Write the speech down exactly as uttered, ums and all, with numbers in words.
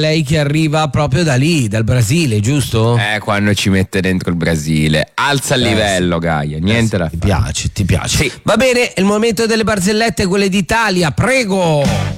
Lei che arriva proprio da lì, dal Brasile, giusto? Eh, quando ci mette dentro il Brasile. Alza il Eh, livello, Gaia. Niente Eh, da sì, fare. Ti piace, ti piace. Sì. Va bene, il momento delle barzellette, quelle d'Italia, prego.